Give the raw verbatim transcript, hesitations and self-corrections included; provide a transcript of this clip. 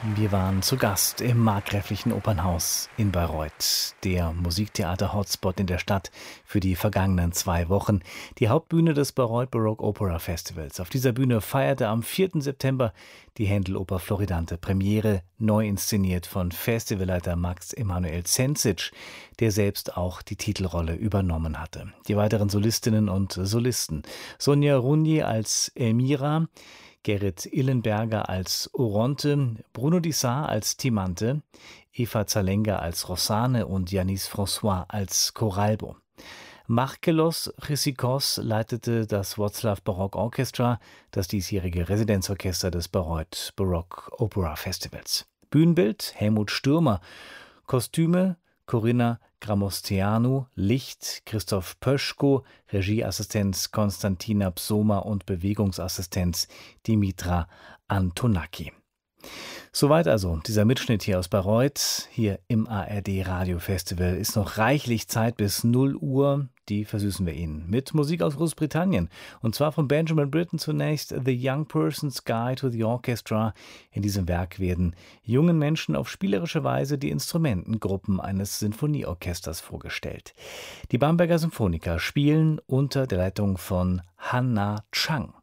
Wir waren zu Gast im Markgräflichen Opernhaus in Bayreuth, der Musiktheater-Hotspot in der Stadt für die vergangenen zwei Wochen, die Hauptbühne des Bayreuth Baroque Opera Festivals. Auf dieser Bühne feierte am vierten September die Händel-Oper Floridante Premiere, neu inszeniert von Festivalleiter Max Emanuel Zenzic, der selbst auch die Titelrolle übernommen hatte. Die weiteren Solistinnen und Solisten: Sonja Runyi als Elmira, Gerrit Illenberger als Oronte, Bruno Dissart als Timante, Eva Zalenga als Rossane und Yanis François als Coralbo. Markelos Chrysikos leitete das Wroclaw Baroque Orchestra, das diesjährige Residenzorchester des Bayreuth Baroque Opera Festivals. Bühnenbild Helmut Stürmer, Kostüme Corinna Gramosteanu, Licht Christoph Pöschko, Regieassistenz Konstantina Psoma und Bewegungsassistenz Dimitra Antonaki. Soweit also dieser Mitschnitt hier aus Bayreuth, hier im A R D Radio Festival. Ist noch reichlich Zeit bis null Uhr, die versüßen wir Ihnen mit Musik aus Großbritannien. Und zwar von Benjamin Britten zunächst The Young Person's Guide to the Orchestra. In diesem Werk werden jungen Menschen auf spielerische Weise die Instrumentengruppen eines Sinfonieorchesters vorgestellt. Die Bamberger Symphoniker spielen unter der Leitung von Han-Na Chang.